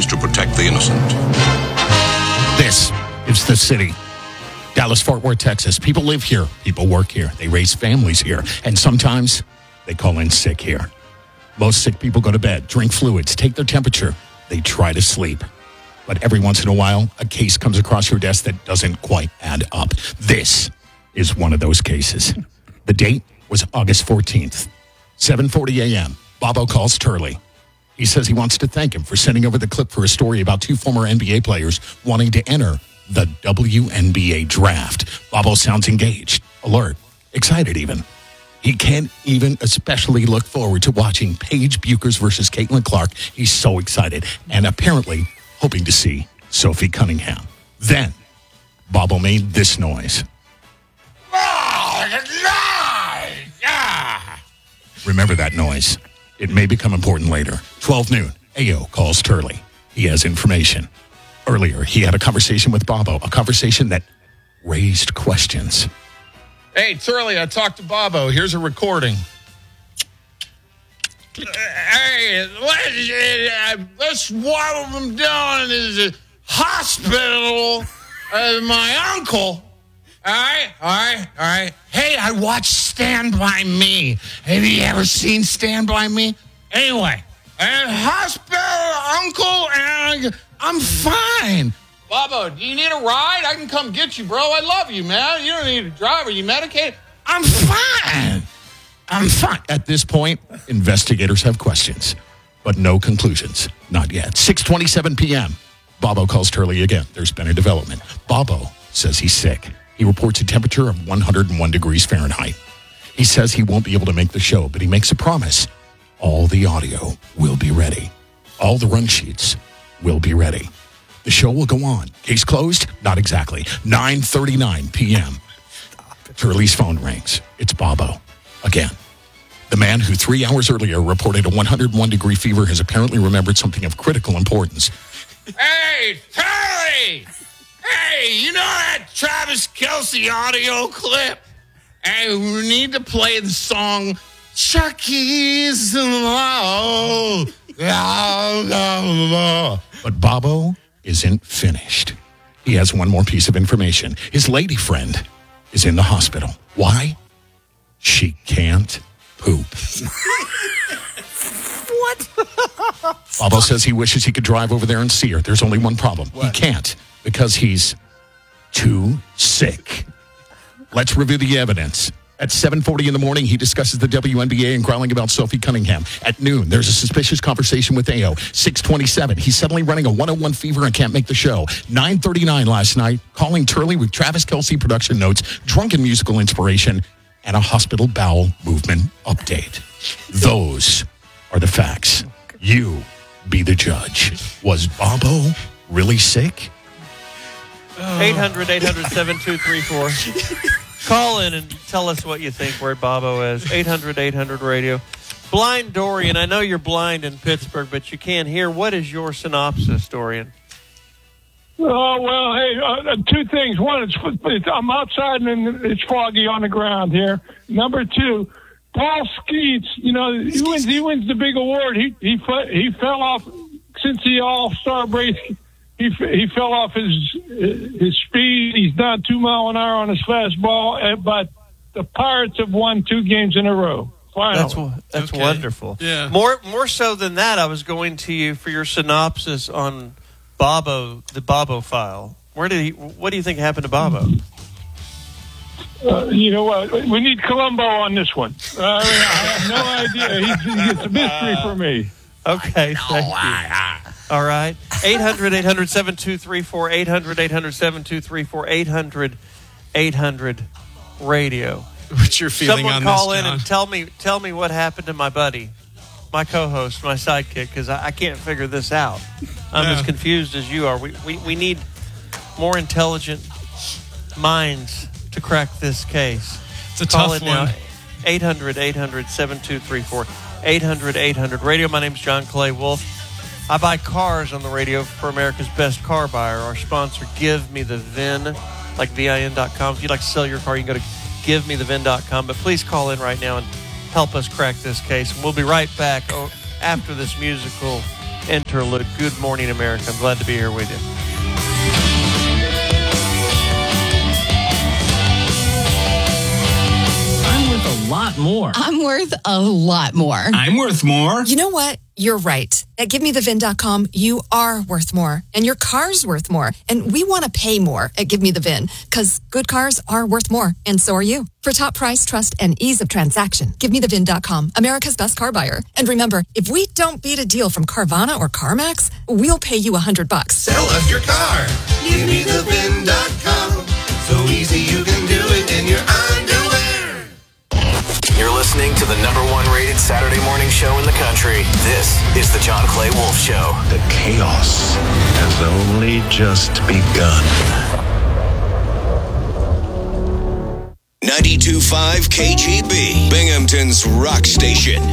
is to protect the innocent. This is the city. Dallas-Fort Worth, Texas. People live here. People work here. They raise families here. And sometimes they call in sick here. Most sick people go to bed, drink fluids, take their temperature. They try to sleep. But every once in a while, a case comes across your desk that doesn't quite add up. This is one of those cases. The date was August 14th, 7:40 a.m. Bobo calls Turley. He says he wants to thank him for sending over the clip for a story about two former NBA players wanting to enter the WNBA draft. Bobo sounds engaged, alert, excited even. He can't even especially look forward to watching Paige Buchers versus Caitlin Clark. He's so excited and apparently hoping to see Sophie Cunningham. Then, Bobo made this noise. Remember that noise. It may become important later. 12 noon, Ayo calls Turley. He has information. Earlier, he had a conversation with Bobo, a conversation that raised questions. Hey, Turley, I talked to Bobo. Here's a recording. Hey, let's what I'm doing is a hospital. My uncle. All right. Hey, I watched Stand By Me. Have you ever seen Stand By Me? Anyway, hospital, uncle, and I'm fine. Bobo, do you need a ride? I can come get you, bro. I love you, man. You don't need a driver. You medicated? I'm fine. At this point, investigators have questions, but no conclusions. Not yet. 6:27 p.m. Bobo calls Turley again. There's been a development. Bobo says he's sick. He reports a temperature of 101 degrees Fahrenheit. He says he won't be able to make the show, but he makes a promise. All the audio will be ready. All the run sheets will be ready. The show will go on. Case closed? Not exactly. 9:39 p.m. Turley's phone rings. It's Bobo. Again. The man who 3 hours earlier reported a 101-degree fever has apparently remembered something of critical importance. Hey, Turley! Hey, you know that Travis Kelce audio clip? Hey, we need to play the song Chucky's Low. But Bobo isn't finished. He has one more piece of information. His lady friend is in the hospital. Why? She can't poop. What? Bobo says he wishes he could drive over there and see her. There's only one problem. What? He can't because he's too sick. Let's review the evidence. At 7:40 in the morning, he discusses the WNBA and growling about Sophie Cunningham. At noon, there's a suspicious conversation with Ayo. 6:27, he's suddenly running a 101 fever and can't make the show. 9:39 last night, calling Turley with Travis Kelce production notes, drunken musical inspiration, and a hospital bowel movement update. Those are the facts. You be the judge. Was Bobo really sick? 800-800-7234. Call in and tell us what you think where Bobo is. 800-800-RADIO. Blind Dorian, I know you're blind in Pittsburgh, but you can't hear. What is your synopsis, Dorian? Oh, well, hey, two things. One, I'm outside and it's foggy on the ground here. Number two, Paul Skeets, he wins the big award. He fell off since the All-Star break. He fell off his speed. He's down 2 miles an hour on his fastball, but the Pirates have won 2 games in a row. Finally. That's okay. Wonderful. Yeah. More so than that, I was going to you for your synopsis on Bobo, the Bobo file. What do you think happened to Bobo? You know what? We need Columbo on this one. I have no idea. It's a mystery for me. Okay, thank you. All right. 800-800-7234, 800-800-7234, 800-800-RADIO. What's your feeling Someone on call this, in and tell me what happened to my buddy, my co-host, my sidekick, because I can't figure this out. I'm as confused as you are. We need more intelligent minds to crack this case. It's a tough one. 800-800-7234, 800-800-RADIO. My name's John Clay Wolf. I buy cars on the radio for America's Best Car Buyer. Our sponsor, Give Me the VIN, like VIN.com. If you'd like to sell your car, you can go to GiveMeTheVIN.com. But please call in right now and help us crack this case. And we'll be right back after this musical interlude. Good morning, America. I'm glad to be here with you. I'm worth a lot more. I'm worth a lot more. I'm worth more. You know what? You're right. At GiveMeTheVin.com, you are worth more. And your car's worth more. And we want to pay more at Give Me the VIN, because good cars are worth more. And so are you. For top price, trust, and ease of transaction, GiveMeTheVin.com, America's best car buyer. And remember, if we don't beat a deal from Carvana or CarMax, we'll pay you $100. Sell us your car. GiveMeTheVin.com. So easy you can do it in your underwear. You're listening to the #1 rated Saturday morning show in the country. This is the John Clay Wolf Show. The chaos has only just begun. 92.5 KGB, Binghamton's rock station.